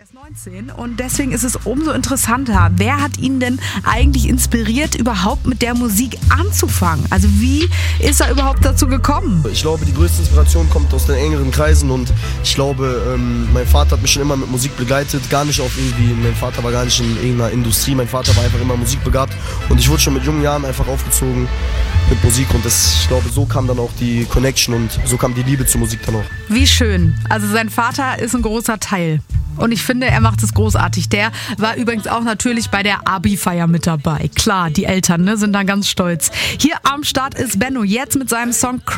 ist 19 und deswegen ist es umso interessanter. Wer hat ihn denn eigentlich inspiriert, überhaupt mit der Musik anzufangen? Also wie ist er überhaupt dazu gekommen? Ich glaube, die größte Inspiration kommt aus den engeren Kreisen und ich glaube, mein Vater hat mich schon immer mit Musik begleitet. Gar nicht auf irgendwie, mein Vater war gar nicht in irgendeiner Industrie, mein Vater war einfach immer musikbegabt und ich wurde schon mit jungen Jahren einfach aufgezogen mit Musik und ich glaube, so kam dann auch die Connection und so kam die Liebe zur Musik dann auch. Wie schön. Also sein Vater ist ein großer Teil. Und ich finde, er macht es großartig. Der war übrigens auch natürlich bei der Abi-Feier mit dabei. Klar, die Eltern sind da ganz stolz. Hier am Start ist Benno, jetzt mit seinem Song